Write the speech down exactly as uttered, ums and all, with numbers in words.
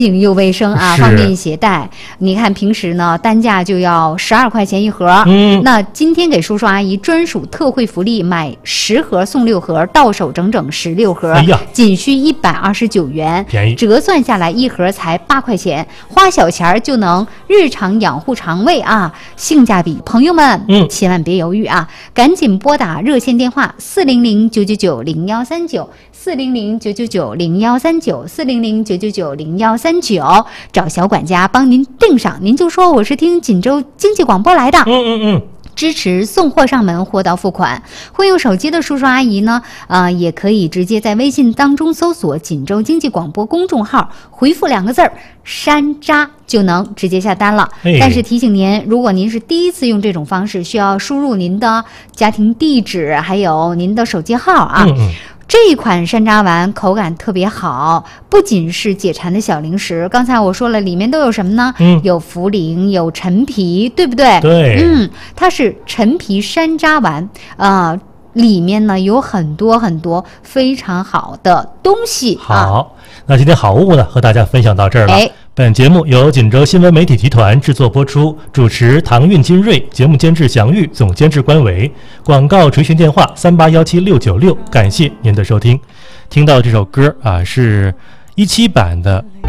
又卫生啊，方便携带。你看平时呢单价就要十二块钱一盒， 嗯， 那今天给叔叔阿姨专属特惠福利，买十盒送六盒，到手整整十六盒， 哎呀， 仅需一百二十九元， 便宜， 折算下来一盒才八块钱，花小钱就能日常养护肠胃啊，性价比。朋友们， 嗯， 千万别犹豫啊，赶紧拨打热线电话四零零九九九零幺三九。四零零九九九零幺三九，四零零九九九零幺三九，找小管家帮您订上，您就说我是听锦州经济广播来的。 嗯嗯嗯。 支持送货上门，货到付款。会用手机的叔叔阿姨呢，呃，也可以直接在微信当中搜索锦州经济广播公众号，回复两个字儿山楂，就能直接下单了。 哎、 但是提醒您，如果您是第一次用这种方式，需要输入您的家庭地址还有您的手机号啊。 嗯嗯， 这一款山楂丸口感特别好，不仅是解馋的小零食，刚才我说了，里面都有什么呢？ 嗯， 有茯苓，有陈皮，对不对？ 对， 嗯，它是陈皮山楂丸，呃，里面呢有很多很多非常好的东西。 好， 啊、 那今天好物呢和大家分享到这儿了。 哎， 本节目由锦州新闻媒体集团制作播出，主持唐韵、金瑞，节目监制祥玉，总监制关伟，广告垂询电话三八幺七六九六，感谢您的收听。听到这首歌啊，是一七版的。